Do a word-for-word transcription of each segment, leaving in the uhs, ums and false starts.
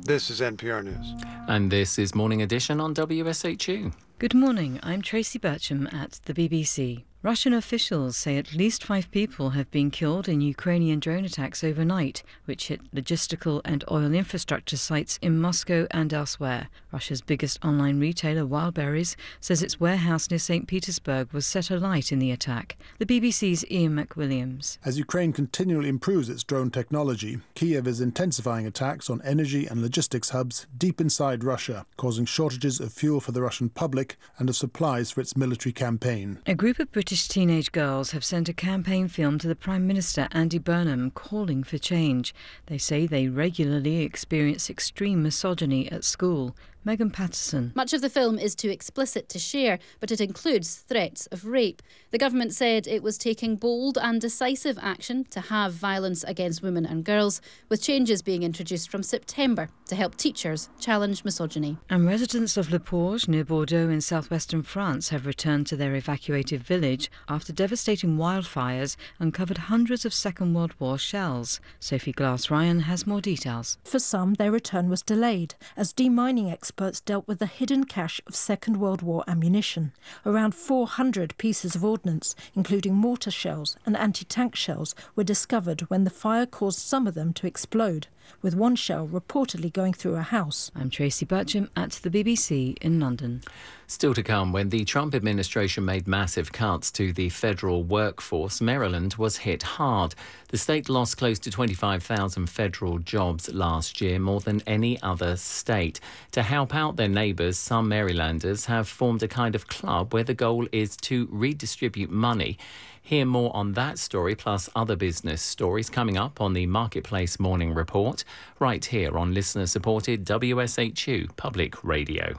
This is N P R News. And this is Morning Edition on W S H U. Good morning, I'm Tracy Bircham at the B B C. Russian officials say at least five people have been killed in Ukrainian drone attacks overnight, which hit logistical and oil infrastructure sites in Moscow and elsewhere. Russia's biggest online retailer, Wildberries, says its warehouse near Saint Petersburg was set alight in the attack. The B B C's Ian McWilliams. As Ukraine continually improves its drone technology, Kiev is intensifying attacks on energy and logistics hubs deep inside Russia, causing shortages of fuel for the Russian public and of supplies for its military campaign. A group of British teenage girls have sent a campaign film to the Prime Minister Andy Burnham calling for change. They say they regularly experience extreme misogyny at school. Megan Patterson. Much of the film is too explicit to share, but it includes threats of rape. The government said it was taking bold and decisive action to halve violence against women and girls, with changes being introduced from September to help teachers challenge misogyny. And residents of Le Porge, near Bordeaux in southwestern France, have returned to their evacuated village after devastating wildfires uncovered hundreds of Second World War shells. Sophie Glass-Ryan has more details. For some, their return was delayed as demining experts Experts dealt with the hidden cache of Second World War ammunition. Around four hundred pieces of ordnance, including mortar shells and anti-tank shells, were discovered when the fire caused some of them to explode, with one shell reportedly going through a house. I'm Tracy Bircham at the B B C in London. Still to come, when the Trump administration made massive cuts to the federal workforce, Maryland was hit hard. The state lost close to twenty-five thousand federal jobs last year, more than any other state. To help out their neighbours, some Marylanders have formed a kind of club where the goal is to redistribute money. Hear more on that story, plus other business stories, coming up on the Marketplace Morning Report, right here on listener-supported W S H U Public Radio.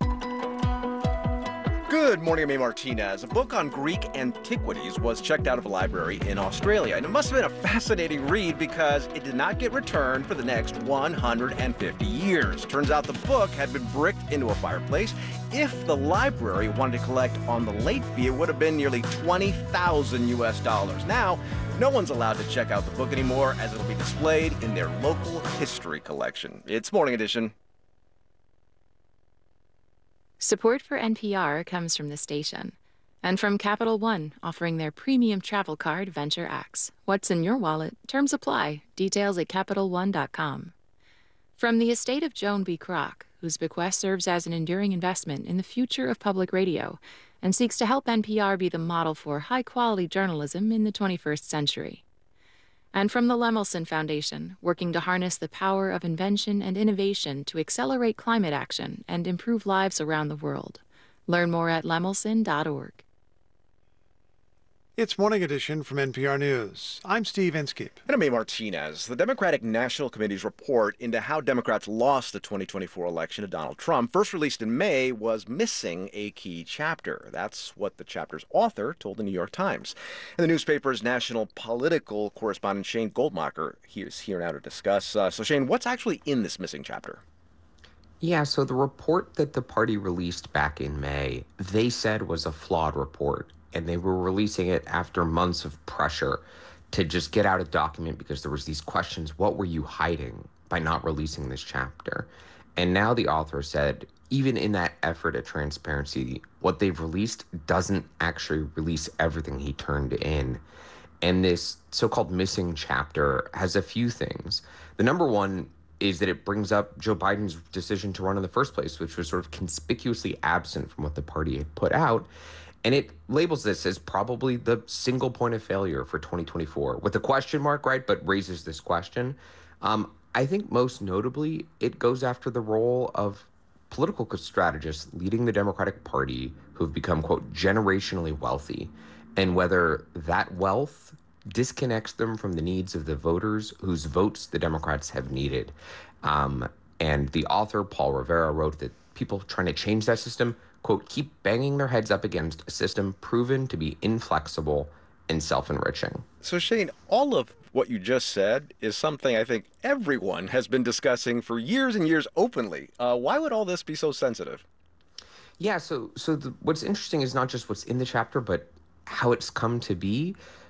Good morning, I'm A. Martinez. A book on Greek antiquities was checked out of a library in Australia, and it must have been a fascinating read because it did not get returned for the next one hundred fifty years. Turns out the book had been bricked into a fireplace. If the library wanted to collect on the late fee, it would have been nearly twenty thousand U S dollars. Now, no one's allowed to check out the book anymore as it'll be displayed in their local history collection. It's Morning Edition. Support for N P R comes from the station and from Capital One, offering their premium travel card, Venture X. What's in your wallet? Terms apply. Details at Capital One dot com. From the estate of Joan B. Kroc, whose bequest serves as an enduring investment in the future of public radio and seeks to help N P R be the model for high-quality journalism in the twenty-first century. And from the Lemelson Foundation, working to harness the power of invention and innovation to accelerate climate action and improve lives around the world. Learn more at lemelson dot org. It's Morning Edition from N P R News. I'm Steve Inskeep. And I'm A. Martinez. The Democratic National Committee's report into how Democrats lost the twenty twenty-four election to Donald Trump, first released in May, was missing a key chapter. That's what the chapter's author told the New York Times. And the newspaper's national political correspondent Shane Goldmacher is here now to discuss. Uh, so, Shane, what's actually in this missing chapter? Yeah, so the report that the party released back in May, they said was a flawed report. And they were releasing it after months of pressure to just get out a document because there was these questions. What were you hiding by not releasing this chapter? And now the author said, even in that effort at transparency, what they've released doesn't actually release everything he turned in. And this so-called missing chapter has a few things. The number one is that it brings up Joe Biden's decision to run in the first place, which was sort of conspicuously absent from what the party had put out. And it labels this as probably the single point of failure for twenty twenty-four, with a question mark, right, but raises this question. Um, I think most notably, it goes after the role of political strategists leading the Democratic Party who have become, quote, generationally wealthy, and whether that wealth disconnects them from the needs of the voters whose votes the Democrats have needed. Um, and the author, Paul Rivera, wrote that people trying to change that system, quote, keep banging their heads up against a system proven to be inflexible and self-enriching. So, Shane, all of what you just said is something I think everyone has been discussing for years and years openly. Uh, why would all this be so sensitive? Yeah, so so the, what's interesting is not just what's in the chapter, but how it's come to be.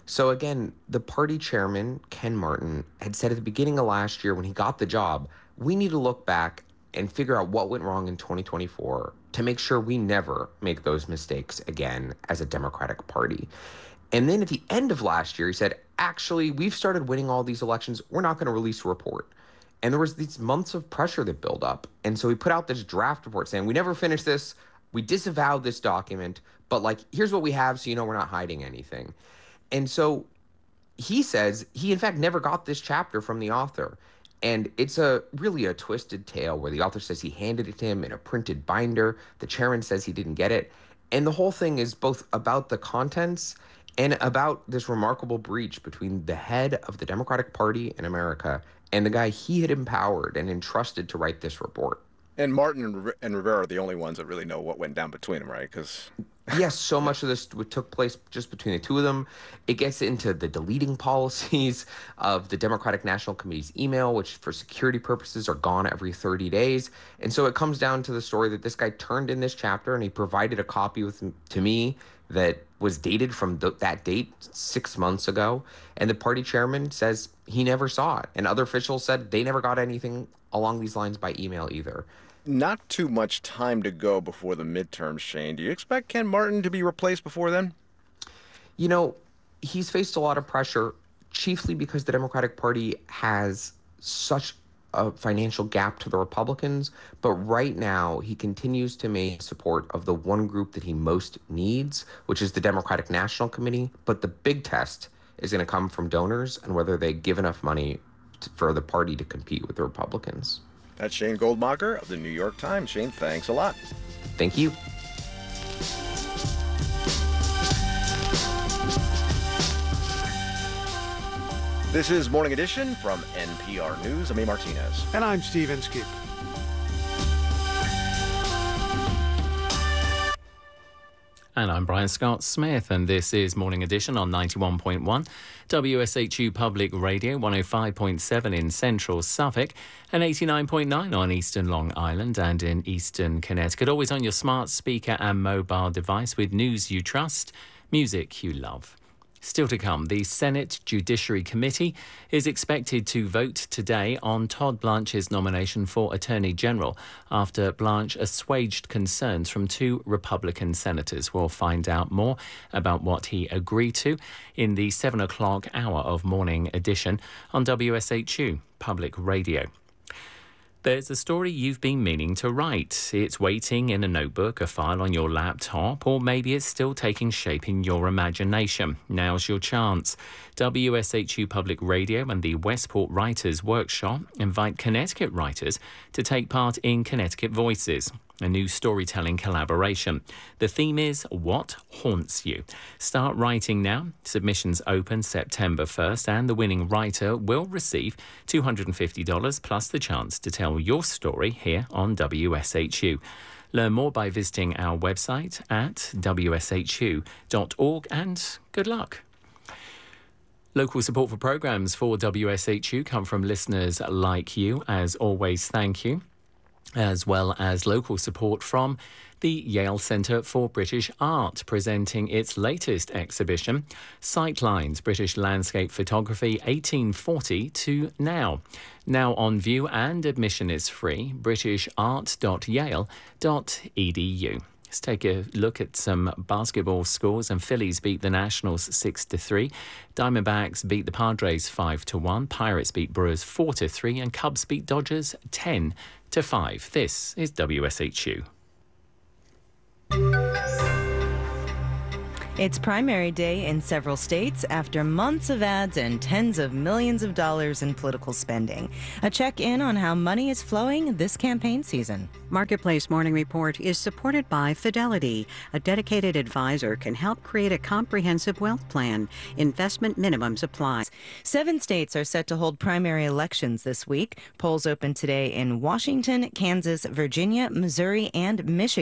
So again, the party chairman, Ken Martin, had said at the beginning of last year when he got the job, we need to look back and figure out what went wrong in twenty twenty-four to make sure we never make those mistakes again as a Democratic Party. And then at the end of last year, he said, actually, we've started winning all these elections. We're not going to release a report. And there was these months of pressure that built up. And so he put out this draft report saying, we never finished this. We disavowed this document. But like, here's what we have, so you know we're not hiding anything. And so he says he, in fact, never got this chapter from the author. And it's a really a twisted tale where the author says he handed it to him in a printed binder. The chairman says he didn't get it. And the whole thing is both about the contents and about this remarkable breach between the head of the Democratic Party in America and the guy he had empowered and entrusted to write this report. And Martin and, Riv- and Rivera are the only ones that really know what went down between them, right? Because yes, so much of this took place just between the two of them. It gets into the deleting policies of the Democratic National Committee's email, which for security purposes are gone every thirty days. And so it comes down to the story that this guy turned in this chapter and he provided a copy with to me that was dated from th- that date six months ago. And the party chairman says he never saw it. And other officials said they never got anything along these lines by email either. Not too much time to go before the midterms, Shane. Do you expect Ken Martin to be replaced before then? You know, he's faced a lot of pressure, chiefly because the Democratic Party has such a financial gap to the Republicans. But right now, he continues to make support of the one group that he most needs, which is the Democratic National Committee. But the big test is going to come from donors and whether they give enough money to, for the party to compete with the Republicans. That's Shane Goldmacher of the New York Times. Shane, thanks a lot. Thank you. This is Morning Edition from N P R News. I'm A. Martinez. And I'm Steve Inskeep. And I'm Brian Scott Smith, and this is Morning Edition on ninety-one point one, W S H U Public Radio, one oh five point seven in central Suffolk, and eighty-nine point nine on eastern Long Island and in eastern Connecticut. Always on your smart speaker and mobile device with news you trust, music you love. Still to come, the Senate Judiciary Committee is expected to vote today on Todd Blanche's nomination for Attorney General after Blanche assuaged concerns from two Republican senators. We'll find out more about what he agreed to in the seven o'clock hour of Morning Edition on W S H U Public Radio. There's a story you've been meaning to write. It's waiting in a notebook, a file on your laptop, or maybe it's still taking shape in your imagination. Now's your chance. W S H U Public Radio and the Westport Writers Workshop invite Connecticut writers to take part in Connecticut Voices, a new storytelling collaboration. The theme is What Haunts You? Start writing now. Submissions open September first, and the winning writer will receive two hundred fifty dollars plus the chance to tell your story here on W S H U. Learn more by visiting our website at w s h u dot org, and good luck. Local support for programmes for W S H U come from listeners like you. As always, thank you. As well as local support from the Yale Centre for British Art, presenting its latest exhibition, Sightlines, British Landscape Photography eighteen forty to now. Now on view and admission is free, british art dot yale dot e d u. Let's take a look at some basketball scores. And Phillies beat the Nationals six to three. Diamondbacks beat the Padres five to one. Pirates beat Brewers four to three. And Cubs beat Dodgers ten to five. This is W S H U. It's primary day in several states after months of ads and tens of millions of dollars in political spending. A check-in on how money is flowing this campaign season. Marketplace Morning Report is supported by Fidelity. A dedicated advisor can help create a comprehensive wealth plan. Investment minimums apply. Seven states are set to hold primary elections this week. Polls open today in Washington, Kansas, Virginia, Missouri, and Michigan.